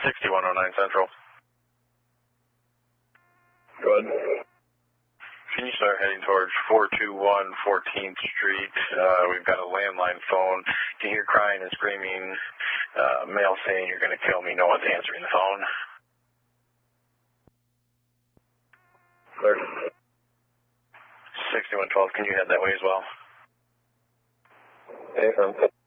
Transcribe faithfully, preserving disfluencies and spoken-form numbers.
sixty-one oh nine Central. Go ahead. Can you start heading towards four two one fourteenth Street? Uh, we've got a landline phone. You hear crying and screaming, uh, male saying, "You're going to kill me." No one's answering the phone. Clear. sixty-one twelve, can you head that way as well? Affirm.